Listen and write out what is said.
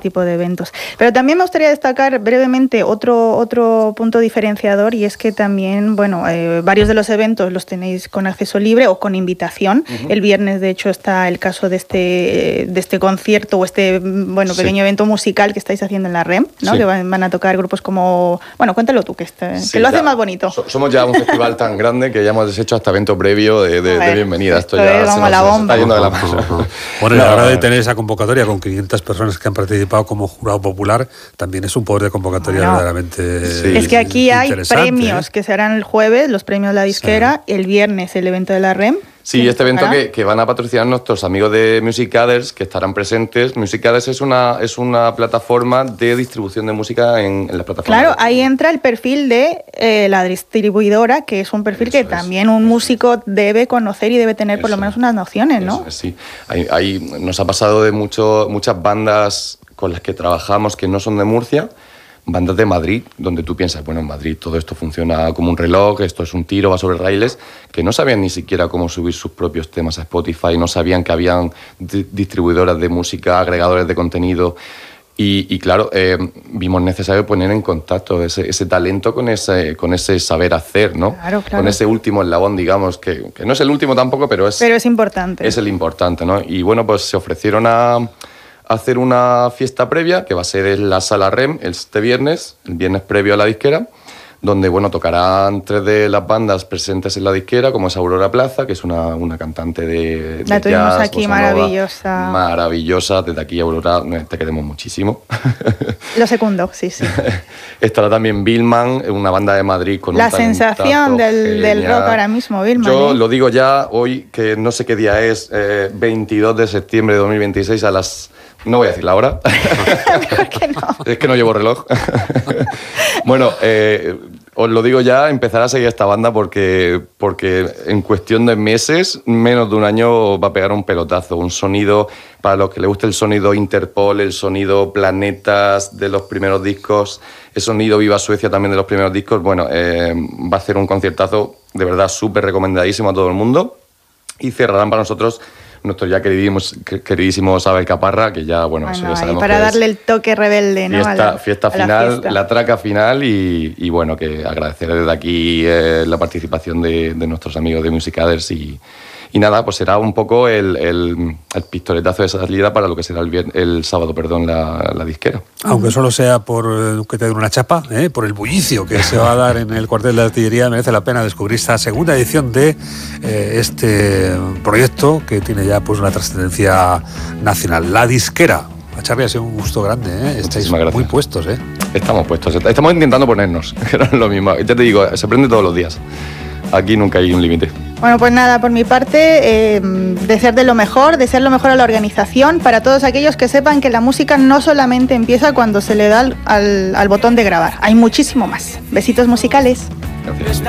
tipo de eventos. Pero también me gustaría destacar brevemente otro punto diferenciador, y es que también, varios de los eventos los tenéis con acceso libre o con invitación. El viernes, de hecho, está el caso de este concierto o pequeño evento musical que estáis haciendo en la REM, ¿no? Sí. Que van a tocar grupos como... Bueno, cuéntalo tú, que lo hace más bonito. Somos ya un festival tan grande que ya hemos hecho hasta evento previo de bienvenida. Esto ya es como la bomba. Está yendo de la mano. Bueno, y a la hora de tener esa convocatoria con 500 personas que han participado como jurado popular, también es un poder de convocatoria verdaderamente Es que aquí hay premios ¿eh? que se harán el jueves, los premios de la disquera, el viernes el evento de la REM. Sí, este evento que van a patrocinar nuestros amigos de Musicadders, que estarán presentes. Musicadders es una plataforma de distribución de música en la plataforma. Claro, ahí entra el perfil de la distribuidora, que es un perfil que también un músico debe conocer y debe tener por lo menos unas nociones, ¿no? Sí, ahí nos ha pasado de muchas bandas con las que trabajamos que no son de Murcia, bandas de Madrid, donde tú piensas, bueno, en Madrid todo esto funciona como un reloj, esto es un tiro, va sobre raíles, que no sabían ni siquiera cómo subir sus propios temas a Spotify, no sabían que habían distribuidoras de música, agregadores de contenido, y claro, vimos necesario poner en contacto ese talento con ese saber hacer, ¿no? Claro. Con ese último eslabón, digamos, que no es el último tampoco, pero es importante. Es el importante, ¿no? Y bueno, pues se ofrecieron a hacer una fiesta previa, que va a ser en la Sala REM este viernes, el viernes previo a la disquera, donde, tocarán 3 de las bandas presentes en la disquera, como es Aurora Plaza, que es una cantante de la tuvimos jazz, aquí, maravillosa. Maravillosa, desde aquí, Aurora, te queremos muchísimo. Lo segundo, sí. Estará también Billman, una banda de Madrid con la sensación del rock ahora mismo, Billman. Yo lo digo ya hoy, que no sé qué día es, 22 de septiembre de 2026 a las... No voy a decir la hora. ¿Por qué no? Es que no llevo reloj. Bueno, os lo digo ya, empezar a seguir esta banda porque en cuestión de meses, menos de un año, va a pegar un pelotazo. Un sonido, para los que les guste el sonido Interpol, el sonido Planetas de los primeros discos, el sonido Viva Suecia también de los primeros discos, va a hacer un conciertazo de verdad súper recomendadísimo a todo el mundo. Y cerrarán para nosotros nuestro ya queridísimo Abel Caparra, que ya, eso ya sabemos para darle el toque rebelde, ¿no? Fiesta final, la traca final y que agradecer desde aquí la participación de nuestros amigos de Musicadders y nada, pues será un poco el pistoletazo de salida para lo que será el sábado, la disquera. Aunque solo sea por que te den una chapa, por el bullicio que se va a dar en el cuartel de artillería, merece la pena descubrir esta segunda edición de este proyecto que tiene ya una trascendencia nacional. La disquera. Charly, ha sido un gusto grande, Estáis muy puestos, Estamos puestos, estamos intentando ponernos, que no es lo mismo. Ya te digo, se aprende todos los días. Aquí nunca hay un límite. Bueno, pues nada, por mi parte, desear lo mejor a la organización, para todos aquellos que sepan que la música no solamente empieza cuando se le da al botón de grabar, hay muchísimo más. Besitos musicales. Gracias.